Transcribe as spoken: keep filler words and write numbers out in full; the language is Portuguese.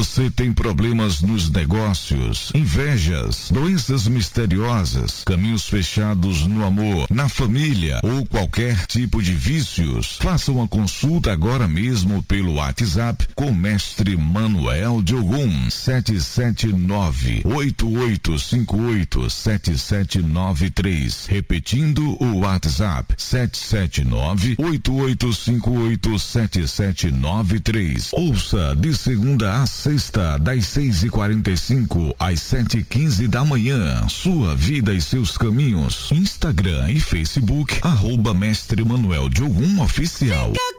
Você tem problemas nos negócios, invejas, doenças misteriosas, caminhos fechados no amor, na família ou qualquer tipo de vícios? Faça uma consulta agora mesmo pelo WhatsApp com o mestre Manuel de Ogum, sete sete nove, oito oito cinco oito, sete sete nove três. Repetindo o WhatsApp, sete sete nove, oito oito cinco oito, sete sete nove três. Ouça de segunda a sexta, das seis e quarenta e cinco às sete e quinze da manhã. Sua vida e seus caminhos. Instagram e Facebook, arroba Mestre Manuel de Ogum Oficial.